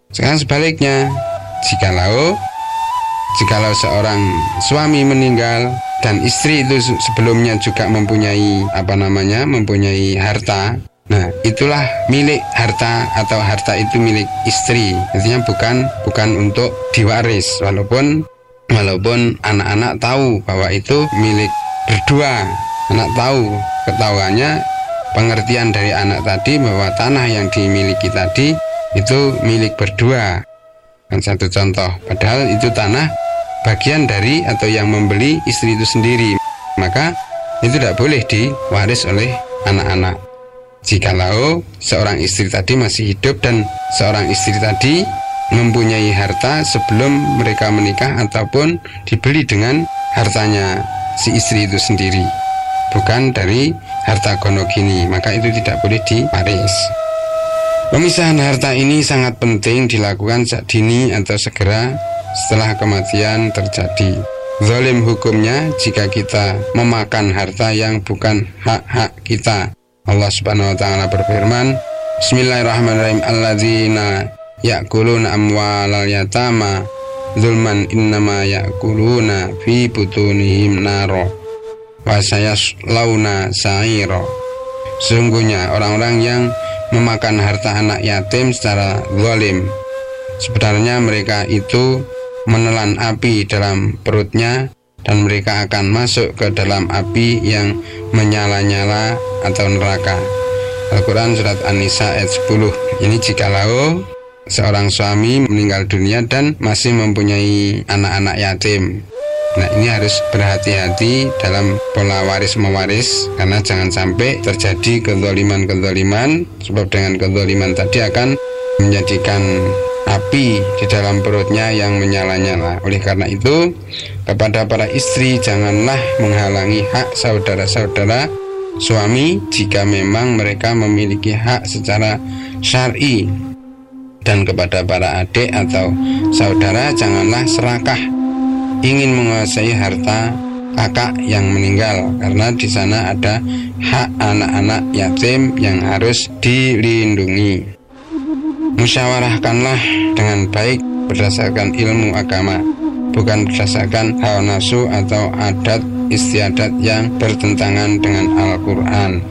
Sekarang sebaliknya, jikalau seorang suami meninggal dan istri itu sebelumnya juga mempunyai harta, nah itulah milik harta, atau harta itu milik istri. Artinya bukan untuk diwaris, walaupun anak-anak tahu bahwa itu milik berdua. Anak tahu, ketahuannya pengertian dari anak tadi bahwa tanah yang dimiliki tadi itu milik berdua. Kan satu contoh, padahal itu tanah bagian dari atau yang membeli istri itu sendiri, maka itu tidak boleh diwaris oleh anak-anak. Jikalau seorang istri tadi masih hidup dan seorang istri tadi mempunyai harta sebelum mereka menikah ataupun dibeli dengan hartanya si istri itu sendiri, bukan dari harta gonogini, maka itu tidak boleh diwaris. Pemisahan harta ini sangat penting dilakukan sejak dini atau segera setelah kematian terjadi. Zalim hukumnya jika kita memakan harta yang bukan hak-hak kita. Allah Subhanahu wa taala berfirman, Bismillahirrahmanirrahim, alladzina ya'kuluna amwalal yatama zulman innama ya'kuluna fi butunihim naro wa sayaslawna sa'ira. Sesungguhnya orang-orang yang memakan harta anak yatim secara zalim, sebenarnya mereka itu menelan api dalam perutnya dan mereka akan masuk ke dalam api yang menyala-nyala atau neraka. Al-Quran Surat An-Nisa ayat 10. Ini jikalau seorang suami meninggal dunia dan masih mempunyai anak-anak yatim. Nah, ini harus berhati-hati dalam pola waris-mewaris, karena jangan sampai terjadi kezaliman-kezaliman, sebab dengan kezaliman tadi akan menjadikan api di dalam perutnya yang menyala-nyala. Oleh karena itu, kepada para istri janganlah menghalangi hak saudara-saudara suami jika memang mereka memiliki hak secara syar'i. Dan kepada para adik atau saudara janganlah serakah ingin menguasai harta kakak yang meninggal, karena di sana ada hak anak-anak yatim yang harus dilindungi. Musyawarahkanlah dengan baik berdasarkan ilmu agama, bukan berdasarkan hawa nafsu atau adat istiadat yang bertentangan dengan Al-Quran.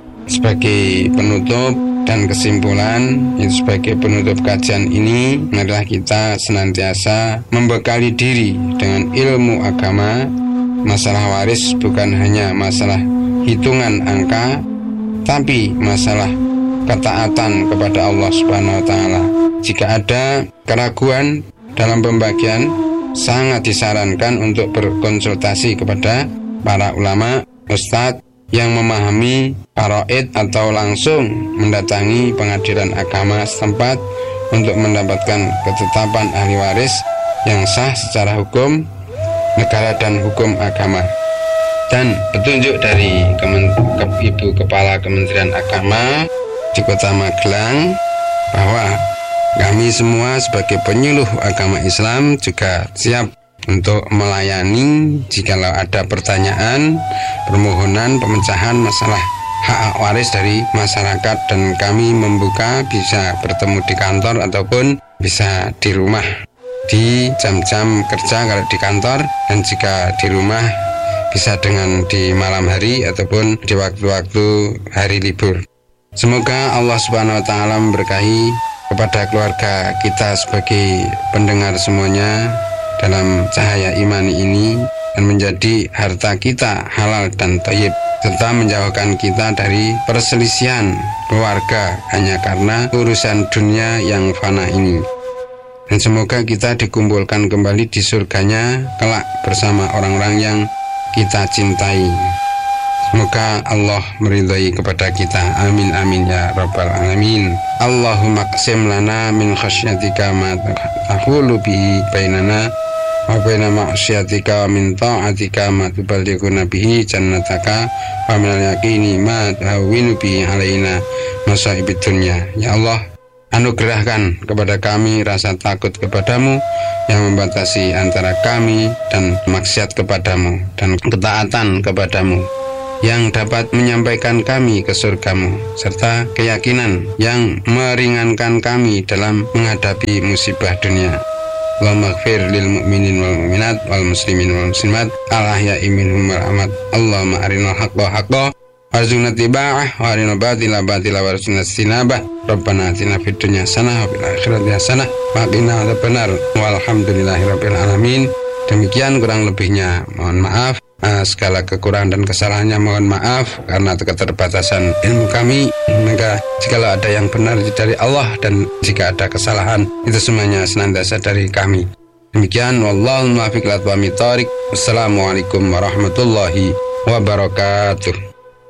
Sebagai penutup dan kesimpulan, sebagai penutup kajian ini adalah kita senantiasa membekali diri dengan ilmu agama. Masalah waris bukan hanya masalah hitungan angka, tapi masalah ketaatan kepada Allah Subhanahu wa taala. Jika ada keraguan dalam pembagian, sangat disarankan untuk berkonsultasi kepada para ulama, ustadz yang memahami faraid, atau langsung mendatangi pengadilan agama setempat untuk mendapatkan ketetapan ahli waris yang sah secara hukum negara dan hukum agama. Dan petunjuk dari Ibu Kepala Kementerian Agama di Kota Magelang bahwa kami semua sebagai penyuluh agama Islam juga siap untuk melayani jikalau ada pertanyaan, permohonan pemecahan masalah hak waris dari masyarakat, dan kami membuka bisa bertemu di kantor ataupun bisa di rumah di jam-jam kerja kalau di kantor, dan jika di rumah bisa dengan di malam hari ataupun di waktu-waktu hari libur. Semoga Allah Subhanahu wa taala memberkahi kepada keluarga kita sebagai pendengar semuanya dalam cahaya imani ini, dan menjadi harta kita halal dan thayyib, serta menjauhkan kita dari perselisihan keluarga hanya karena urusan dunia yang fana ini. Dan semoga kita dikumpulkan kembali di surganya kelak bersama orang-orang yang kita cintai. Semoga Allah meridhai kepada kita. Amin amin ya rabbal alamin. Allahumma qsim lana min khasyatika ma tahulu bihi bainana wa baina ma'syatika wa min ta'atika ma tuballighuna bihi jannataka wa min al-yaqini ma tahawwinu bihi alaina masaibid dunya. Ya Allah, anugerahkan kepada kami rasa takut kepadamu yang membatasi antara kami dan maksiat kepadamu dan ketaatan kepadamu. yang dapat menyampaikan kami ke surgamu, serta keyakinan yang meringankan kami dalam menghadapi musibah dunia. Allahumma ighfir lil mu'minin wal mu'minat wal muslimin wal muslimat al-ahya'i minhum wal amwat. Allahumma arinal haqqa haqqan warzuqna ittiba'ah wa arinal batila batila warzuqna ijtinabah. Rabbana atina fid dunya hasanah wa fil akhirati hasanah wa qina adzabannar. Walhamdulillahirabbil alamin. Demikian kurang lebihnya mohon maaf. Segala kekurangan dan kesalahannya mohon maaf karena keterbatasan ilmu kami. Maka jikalau ada yang benar dari Allah dan jika ada kesalahan itu semuanya senantiasa dari kami. Demikian wallahul muwaffiq ila aqwamit thoriq. Wassalamualaikum warahmatullahi wabarakatuh.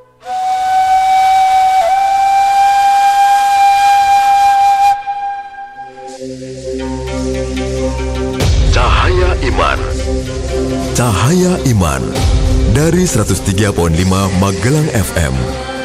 Cahaya Iman. Cahaya Iman dari 103.5 Magelang FM.